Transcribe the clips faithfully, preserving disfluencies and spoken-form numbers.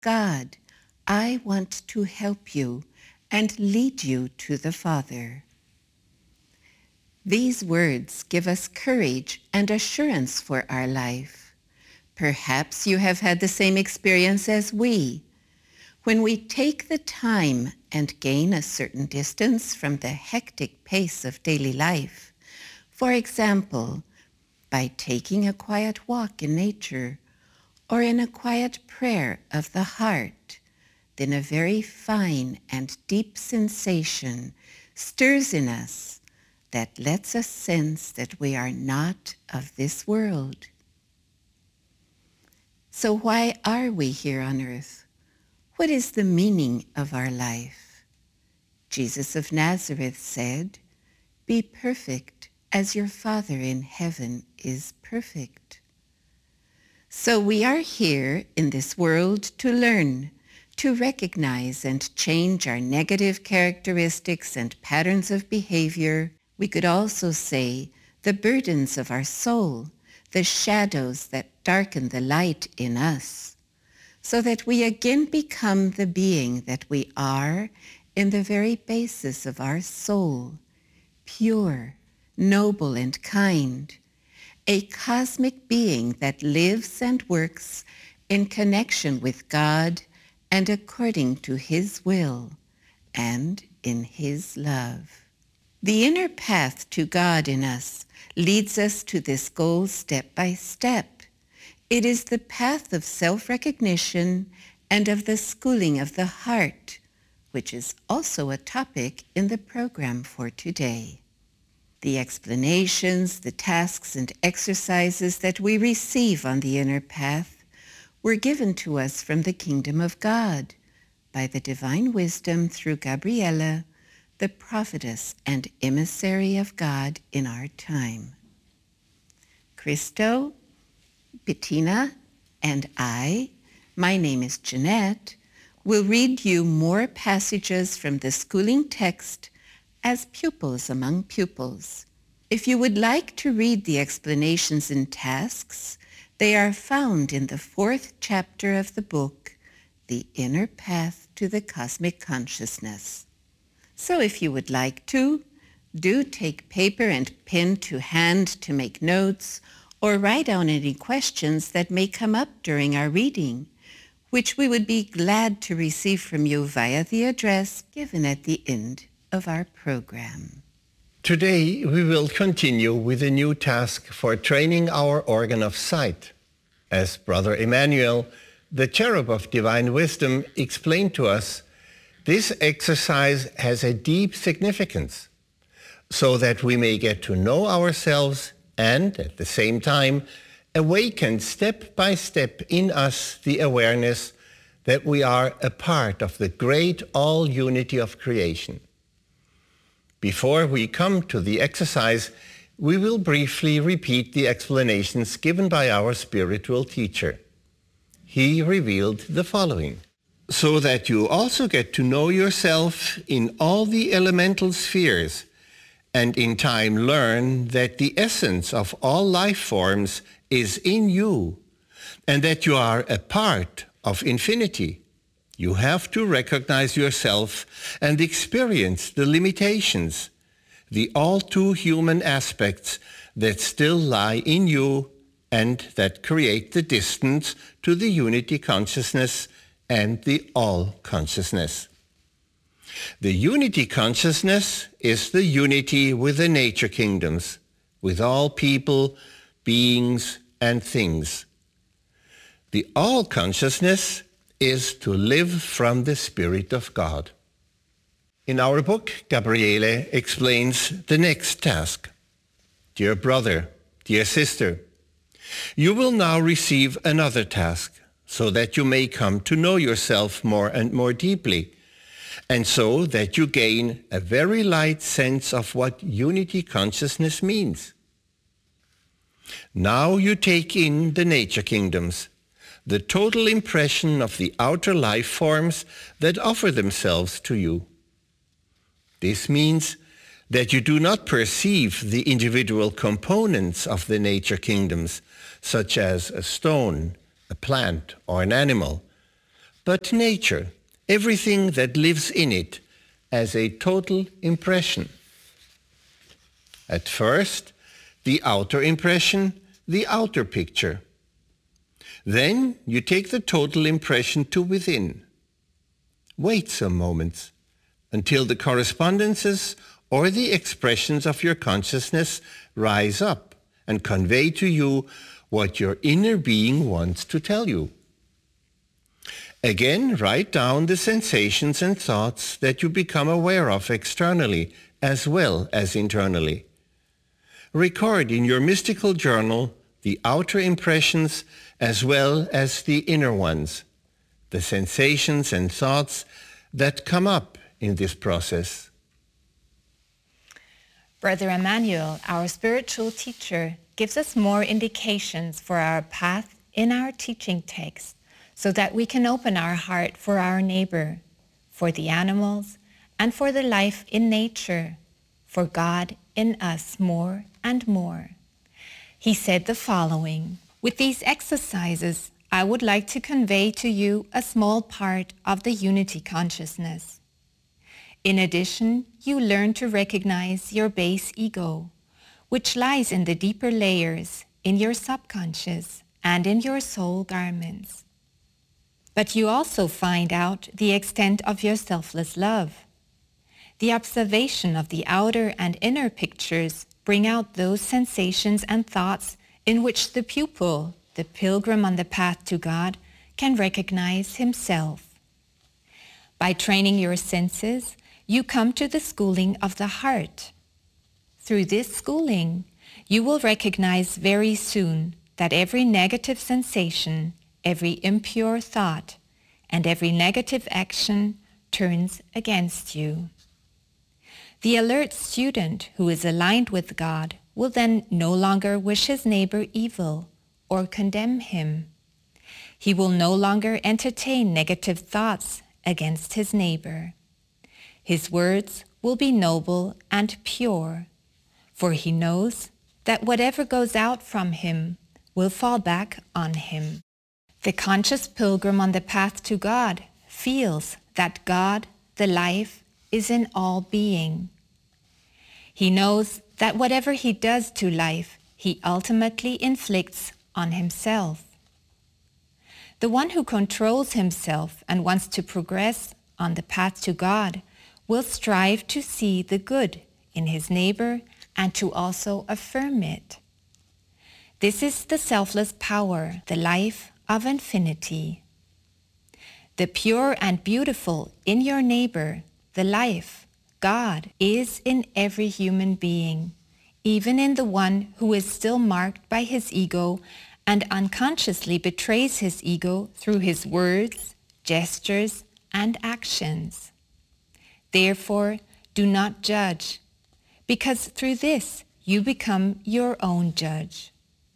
God, I want to help you and lead you to the Father. These words give us courage and assurance for our life. Perhaps you have had the same experience as we. When we take the time and gain a certain distance from the hectic pace of daily life, for example, by taking a quiet walk in nature or in a quiet prayer of the heart, then a very fine and deep sensation stirs in us that lets us sense that we are not of this world. So why are we here on earth? What is the meaning of our life? Jesus of Nazareth said, "Be perfect as your Father in heaven is perfect." So we are here in this world to learn, to recognize and change our negative characteristics and patterns of behavior. We could also say the burdens of our soul, the shadows that darken the light in us, so that we again become the being that we are in the very basis of our soul, pure, noble, and kind, a cosmic being that lives and works in connection with God and according to His will and in His love. The inner path to God in us leads us to this goal step by step. It is the path of self-recognition and of the schooling of the heart, which is also a topic in the program for today. The explanations, the tasks, and exercises that we receive on the inner path were given to us from the kingdom of God by the divine wisdom through Gabriella, the prophetess and emissary of God in our time. Christo, Bettina, and I, my name is Jeanette, will read you more passages from the schooling text as pupils among pupils. If you would like to read the explanations and tasks, they are found in the fourth chapter of the book, The Inner Path to the Cosmic Consciousness. So if you would like to, do take paper and pen to hand to make notes or write down any questions that may come up during our reading, which we would be glad to receive from you via the address given at the end of our program. Today we will continue with a new task for training our organ of sight. As Brother Emmanuel, the cherub of divine wisdom, explained to us, this exercise has a deep significance, so that we may get to know ourselves and, at the same time, awaken step by step in us the awareness that we are a part of the great all-unity of creation. Before we come to the exercise, we will briefly repeat the explanations given by our spiritual teacher. He revealed the following: so that you also get to know yourself in all the elemental spheres, and in time learn that the essence of all life forms is in you, and that you are a part of infinity. You have to recognize yourself and experience the limitations, the all too human aspects that still lie in you and that create the distance to the unity consciousness and the all consciousness. The unity consciousness is the unity with the nature kingdoms, with all people, beings, and things. The all consciousness is to live from the Spirit of God. In our book, Gabriele explains the next task. Dear brother, dear sister, you will now receive another task, so that you may come to know yourself more and more deeply, and so that you gain a very light sense of what unity consciousness means. Now you take in the nature kingdoms, the total impression of the outer life forms that offer themselves to you. This means that you do not perceive the individual components of the nature kingdoms, such as a stone, a plant, or an animal, but nature, everything that lives in it, as a total impression. At first, the outer impression, the outer picture. Then you take the total impression to within. Wait some moments until the correspondences or the expressions of your consciousness rise up and convey to you what your inner being wants to tell you. Again, write down the sensations and thoughts that you become aware of externally as well as internally. Record in your mystical journal the outer impressions as well as the inner ones, the sensations and thoughts that come up in this process. Brother Emmanuel, our spiritual teacher, gives us more indications for our path in our teaching text so that we can open our heart for our neighbor, for the animals, and for the life in nature, for God in us more and more. He said the following: with these exercises, I would like to convey to you a small part of the unity consciousness. In addition, you learn to recognize your base ego, which lies in the deeper layers, in your subconscious and in your soul garments. But you also find out the extent of your selfless love. The observation of the outer and inner pictures bring out those sensations and thoughts in which the pupil, the pilgrim on the path to God, can recognize himself. By training your senses, you come to the schooling of the heart. Through this schooling, you will recognize very soon that every negative sensation, every impure thought, and every negative action turns against you. The alert student who is aligned with God will then no longer wish his neighbor evil or condemn him. He will no longer entertain negative thoughts against his neighbor. His words will be noble and pure, for he knows that whatever goes out from him will fall back on him. The conscious pilgrim on the path to God feels that God, the life, is in all being. He knows that whatever he does to life, he ultimately inflicts on himself. The one who controls himself and wants to progress on the path to God will strive to see the good in his neighbor and to also affirm it. This is the selfless power, the life of infinity. The pure and beautiful in your neighbor, the life, God, is in every human being, even in the one who is still marked by his ego and unconsciously betrays his ego through his words, gestures, and actions. Therefore, do not judge, because through this you become your own judge.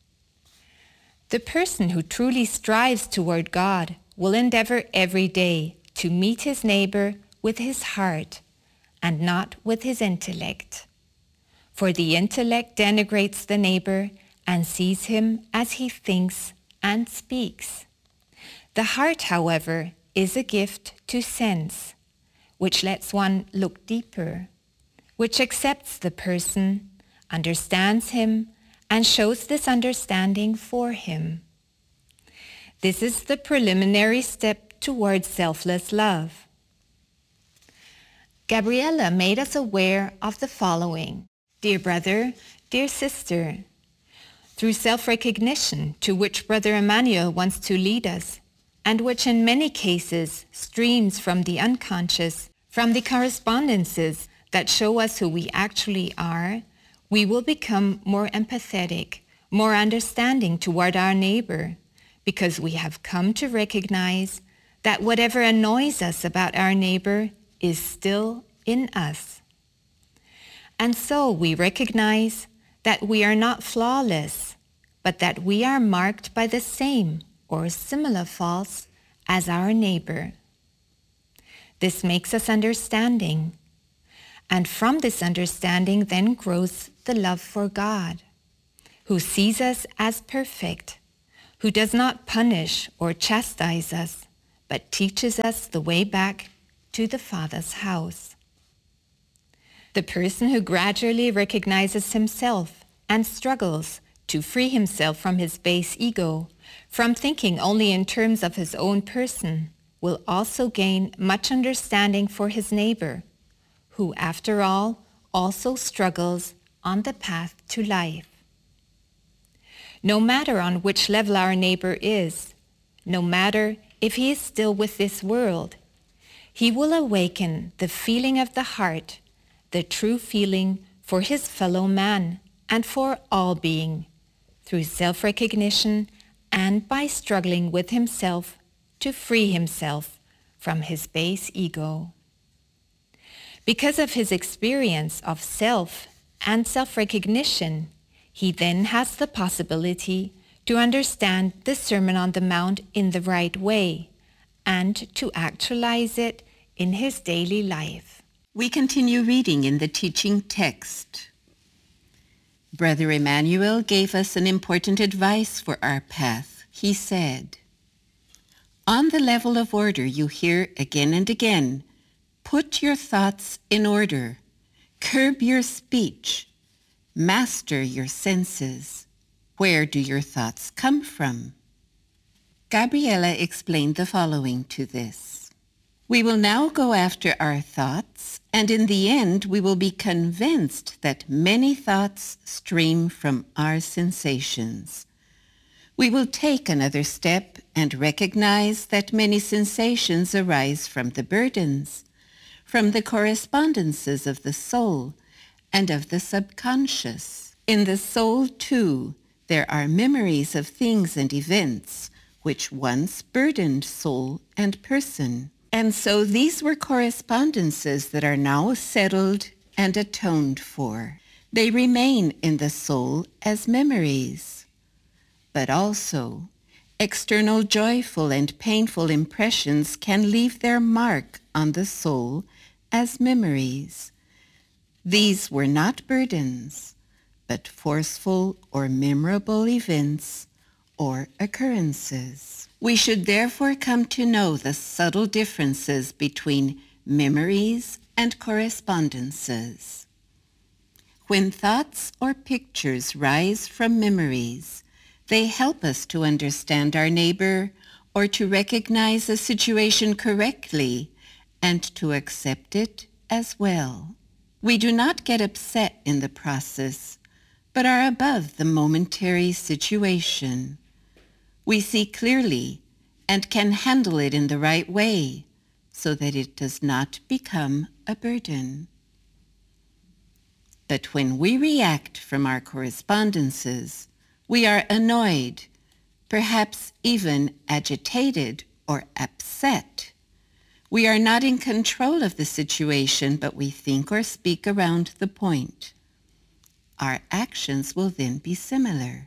The person who truly strives toward God will endeavor every day to meet his neighbor with his heart and not with his intellect. For the intellect denigrates the neighbor and sees him as he thinks and speaks. The heart, however, is a gift to sense, which lets one look deeper, which accepts the person, understands him, and shows this understanding for him. This is the preliminary step towards selfless love. Gabriella made us aware of the following. Dear brother, dear sister, through self-recognition to which Brother Emmanuel wants to lead us, and which in many cases streams from the unconscious, from the correspondences that show us who we actually are, we will become more empathetic, more understanding toward our neighbor, because we have come to recognize that whatever annoys us about our neighbor is still in us. And so we recognize that we are not flawless, but that we are marked by the same or similar faults as our neighbor. This makes us understanding, and from this understanding then grows the love for God, who sees us as perfect, who does not punish or chastise us, but teaches us the way back to the Father's house. The person who gradually recognizes himself and struggles to free himself from his base ego, from thinking only in terms of his own person, will also gain much understanding for his neighbor, who, after all, also struggles on the path to life. No matter on which level our neighbor is, no matter if he is still with this world, he will awaken the feeling of the heart, the true feeling for his fellow man and for all being, through self-recognition and by struggling with himself to free himself from his base ego. Because of his experience of self and self-recognition, he then has the possibility to understand the Sermon on the Mount in the right way and to actualize it in his daily life. We continue reading in the teaching text. Brother Emmanuel gave us an important advice for our path. He said, "On the level of order you hear again and again, put your thoughts in order, curb your speech, master your senses. Where do your thoughts come from?" Gabriela explained the following to this. We will now go after our thoughts, and in the end we will be convinced that many thoughts stream from our sensations. We will take another step and recognize that many sensations arise from the burdens, from the correspondences of the soul and of the subconscious. In the soul, too, there are memories of things and events which once burdened soul and person. And so these were correspondences that are now settled and atoned for. They remain in the soul as memories. But also, external joyful and painful impressions can leave their mark on the soul as memories. These were not burdens, but forceful or memorable events or occurrences. We should therefore come to know the subtle differences between memories and correspondences. When thoughts or pictures rise from memories, they help us to understand our neighbor or to recognize a situation correctly and to accept it as well. We do not get upset in the process, but are above the momentary situation. We see clearly and can handle it in the right way so that it does not become a burden. But when we react from our correspondences, we are annoyed, perhaps even agitated or upset. We are not in control of the situation, but we think or speak around the point. Our actions will then be similar.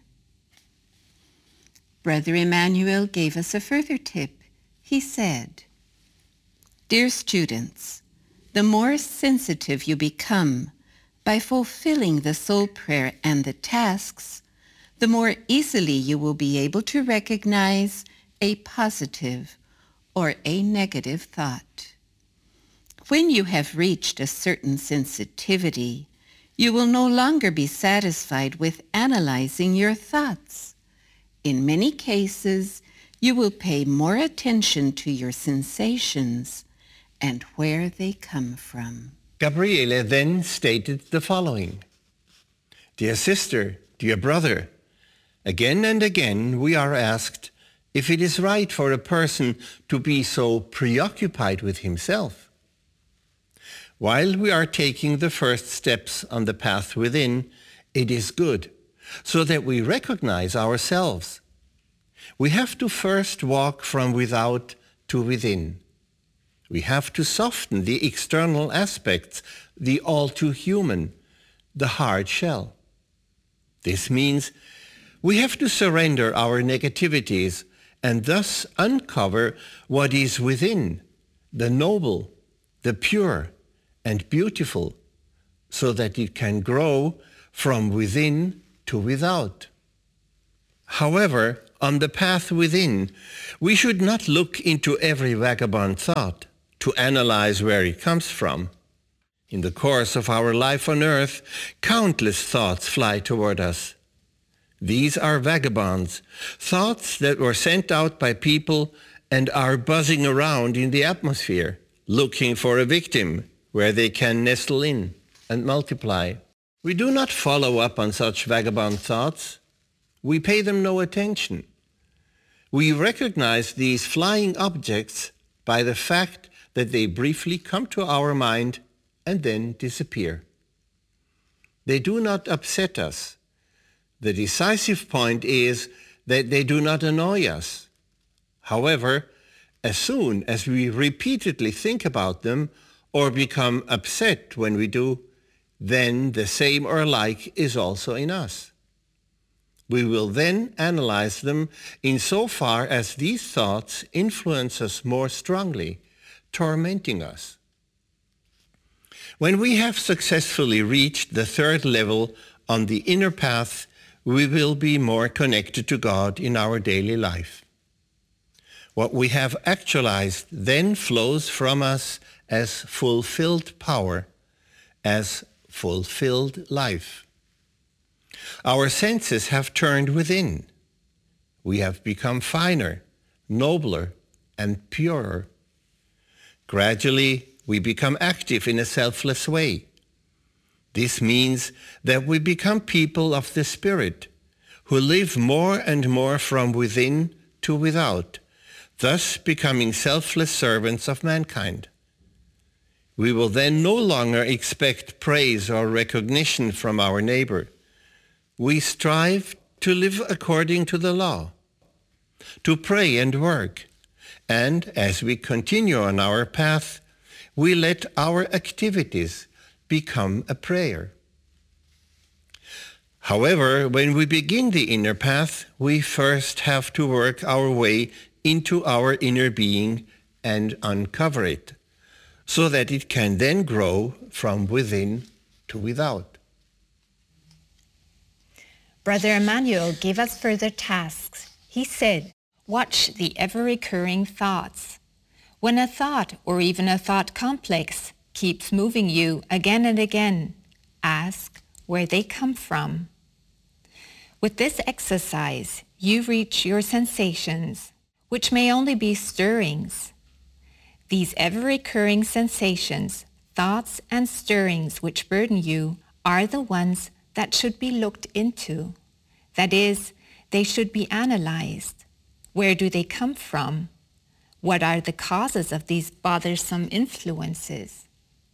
Brother Emmanuel gave us a further tip. He said, "Dear students, the more sensitive you become by fulfilling the soul prayer and the tasks, the more easily you will be able to recognize a positive or a negative thought. When you have reached a certain sensitivity, you will no longer be satisfied with analyzing your thoughts. In many cases, you will pay more attention to your sensations and where they come from." Gabriele then stated the following. Dear sister, dear brother, again and again we are asked if it is right for a person to be so preoccupied with himself. While we are taking the first steps on the path within, it is good, so that we recognize ourselves. We have to first walk from without to within. We have to soften the external aspects, the all too human, the hard shell. This means we have to surrender our negativities and thus uncover what is within, the noble, the pure, and beautiful, so that it can grow from within to without. However, on the path within, we should not look into every vagabond thought to analyze where it comes from. In the course of our life on earth, countless thoughts fly toward us. These are vagabonds, thoughts that were sent out by people and are buzzing around in the atmosphere, looking for a victim where they can nestle in and multiply. We do not follow up on such vagabond thoughts. We pay them no attention. We recognize these flying objects by the fact that they briefly come to our mind and then disappear. They do not upset us. The decisive point is that they do not annoy us. However, as soon as we repeatedly think about them or become upset when we do, then the same or like is also in us. We will then analyze them insofar as these thoughts influence us more strongly, tormenting us. When we have successfully reached the third level on the inner path, we will be more connected to God in our daily life. What we have actualized then flows from us as fulfilled power, as fulfilled life. Our senses have turned within. We have become finer, nobler, and purer. Gradually, we become active in a selfless way. This means that we become people of the Spirit, who live more and more from within to without, thus becoming selfless servants of mankind. We will then no longer expect praise or recognition from our neighbor. We strive to live according to the law, to pray and work, and as we continue on our path, we let our activities become a prayer. However, when we begin the inner path, we first have to work our way into our inner being and uncover it, so that it can then grow from within to without. Brother Emmanuel gave us further tasks. He said, watch the ever-recurring thoughts. When a thought, or even a thought complex, keeps moving you again and again, ask where they come from. With this exercise, you reach your sensations, which may only be stirrings. These ever-recurring sensations, thoughts and stirrings which burden you are the ones that should be looked into. That is, they should be analyzed. Where do they come from? What are the causes of these bothersome influences?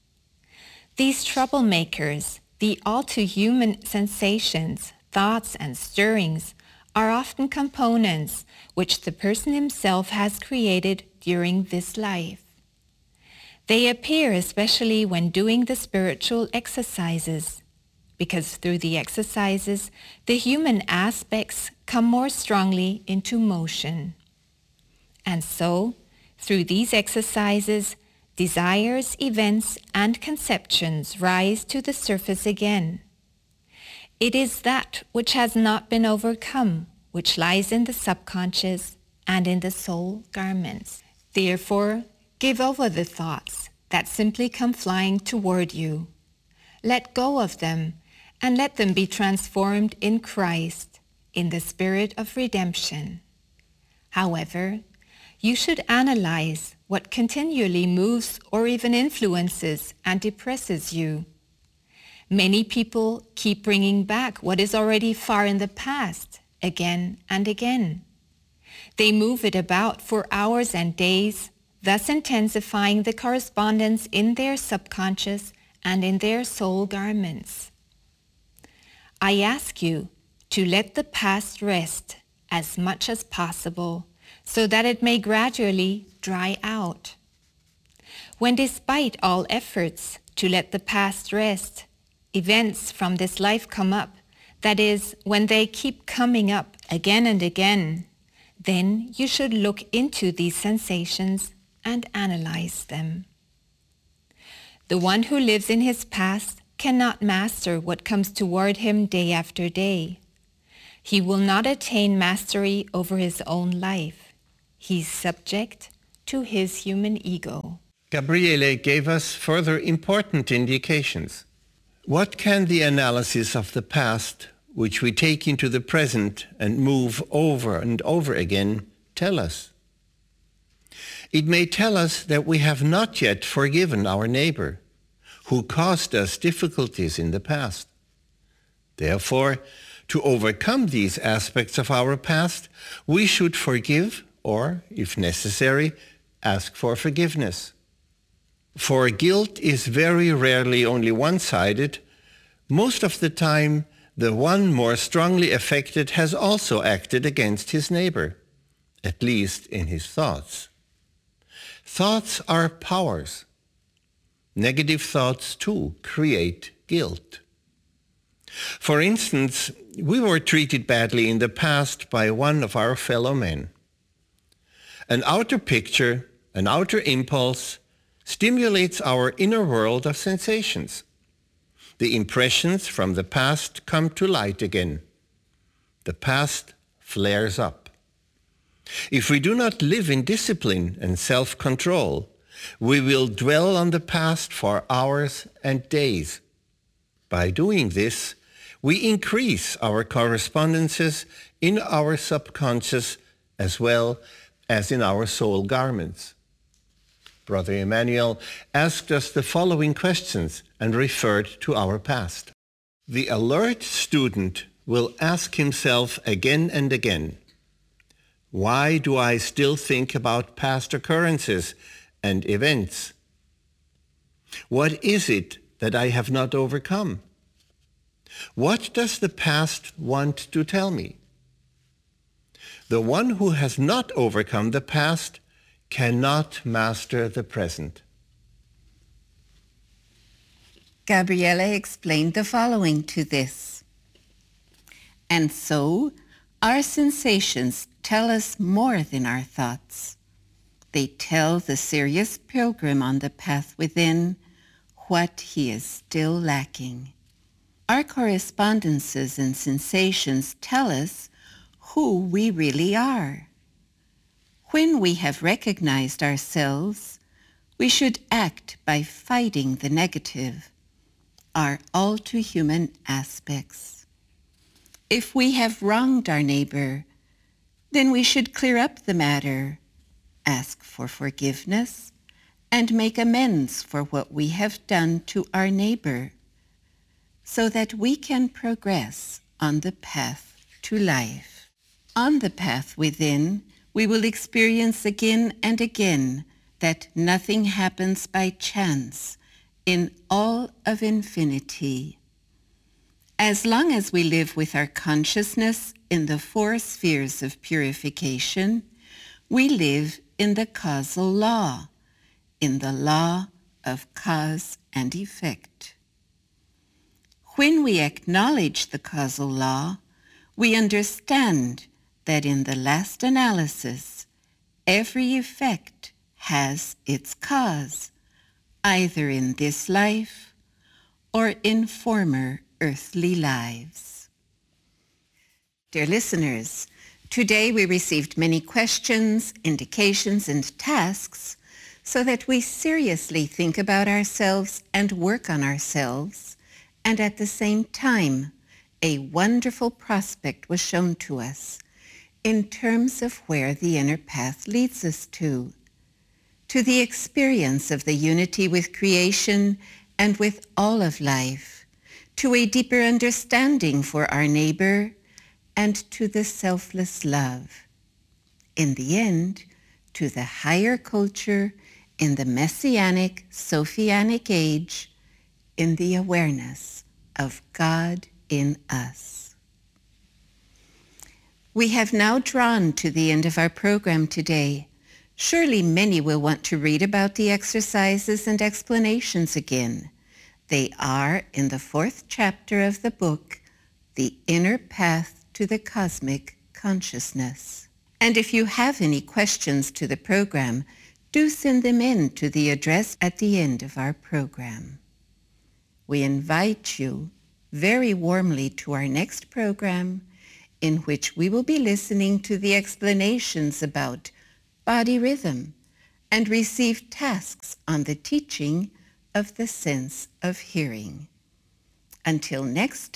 These troublemakers, the all-too-human sensations, thoughts and stirrings, are often components which the person himself has created during this life. They appear especially when doing the spiritual exercises, because through the exercises, the human aspects come more strongly into motion. And so, through these exercises, desires, events, and conceptions rise to the surface again. It is that which has not been overcome, which lies in the subconscious and in the soul garments. Therefore, give over the thoughts that simply come flying toward you. Let go of them and let them be transformed in Christ, in the spirit of redemption. However, you should analyze what continually moves or even influences and depresses you. Many people keep bringing back what is already far in the past, again and again. They move it about for hours and days, thus intensifying the correspondence in their subconscious and in their soul garments. I ask you to let the past rest as much as possible, so that it may gradually dry out. When despite all efforts to let the past rest, events from this life come up, that is, when they keep coming up again and again, then you should look into these sensations and analyze them. The one who lives in his past cannot master what comes toward him day after day. He will not attain mastery over his own life. He's subject to his human ego. Gabriele gave us further important indications. What can the analysis of the past, which we take into the present and move over and over again, tell us? It may tell us that we have not yet forgiven our neighbor, who caused us difficulties in the past. Therefore, to overcome these aspects of our past, we should forgive or, if necessary, ask for forgiveness. For guilt is very rarely only one-sided. Most of the time, the one more strongly affected has also acted against his neighbor, at least in his thoughts. Thoughts are powers. Negative thoughts, too, create guilt. For instance, we were treated badly in the past by one of our fellow men. An outer picture, an outer impulse, stimulates our inner world of sensations. The impressions from the past come to light again. The past flares up. If we do not live in discipline and self-control, we will dwell on the past for hours and days. By doing this, we increase our correspondences in our subconscious as well as in our soul garments. Brother Emmanuel asked us the following questions and referred to our past. The alert student will ask himself again and again, why do I still think about past occurrences and events? What is it that I have not overcome? What does the past want to tell me? The one who has not overcome the past cannot master the present. Gabriele explained the following to this. And so, our sensations tell us more than our thoughts. They tell the serious pilgrim on the path within what he is still lacking. Our correspondences and sensations tell us who we really are. When we have recognized ourselves, we should act by fighting the negative, our all-too-human aspects. If we have wronged our neighbor, then we should clear up the matter, ask for forgiveness, and make amends for what we have done to our neighbor, so that we can progress on the path to life. On the path within, we will experience again and again that nothing happens by chance in all of infinity. As long as we live with our consciousness in the four spheres of purification, we live in the causal law, in the law of cause and effect. When we acknowledge the causal law, we understand that in the last analysis, every effect has its cause, either in this life or in former earthly lives. Dear listeners, today we received many questions, indications, and tasks so that we seriously think about ourselves and work on ourselves, and at the same time, a wonderful prospect was shown to us in terms of where the inner path leads us to, to the experience of the unity with creation and with all of life, to a deeper understanding for our neighbor, and to the selfless love. In the end, to the higher culture in the Messianic, Sophianic age, in the awareness of God in us. We have now drawn to the end of our program today. Surely many will want to read about the exercises and explanations again. They are in the fourth chapter of the book, The Inner Path to the Cosmic Consciousness. And if you have any questions to the program, do send them in to the address at the end of our program. We invite you very warmly to our next program in which we will be listening to the explanations about body rhythm and receive tasks on the teaching of the sense of hearing. Until next